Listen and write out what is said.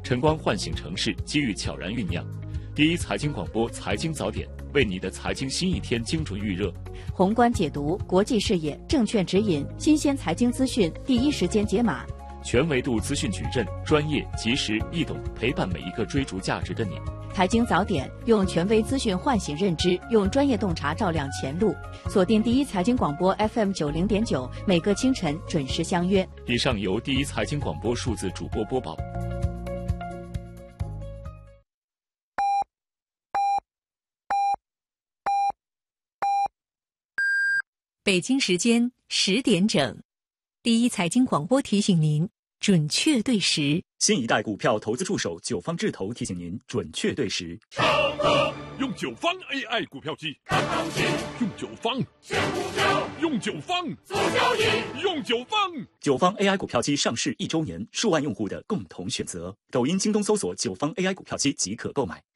晨光唤醒城市，机遇悄然酝酿。第一财经广播财经早点，为你的财经新一天精准预热。 宏观解读，国际视野，证券指引，新鲜财经资讯，第一时间解码。 全维度资讯矩阵，专业、及时、易懂，陪伴每一个追逐价值的你。 财经早点，用权威资讯唤醒认知，用专业洞察照亮前路。锁定第一财经广播 FM90.9，每个清晨准时相约。 以上由第一财经广播数字主播播报。 北京时间10点整，第一财经广播提醒您准确对时。 新一代股票投资助手九方智投提醒您准确对时。 用九方 AI 股票机看行情，用九方选股票，用九方做交易，用九方。 九方 AI 股票机上市1周年，数万用户的共同选择。抖音、京东搜索九方 AI 股票机即可购买。